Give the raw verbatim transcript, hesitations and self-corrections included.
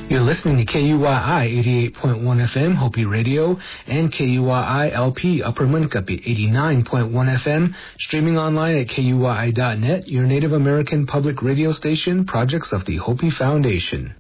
You're listening to K U Y I eighty-eight point one F M, Hopi Radio, and K U Y I L P Upper Munkapi eighty-nine point one F M, streaming online at K U Y I dot net, your Native American public radio station, projects of the Hopi Foundation.